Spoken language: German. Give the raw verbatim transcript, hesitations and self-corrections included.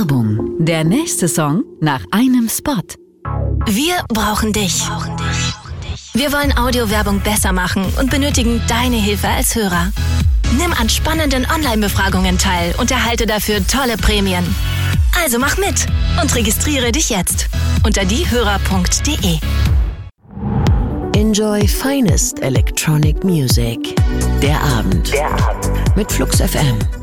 Werbung. Der nächste Song nach einem Spot. Wir brauchen dich. Wir wollen Audiowerbung besser machen und benötigen deine Hilfe als Hörer. Nimm an spannenden Online-Befragungen teil und erhalte dafür tolle Prämien. Also mach mit und registriere dich jetzt unter diehörer punkt de. Enjoy finest electronic music. Der Abend. Der Abend. Mit Flux F M.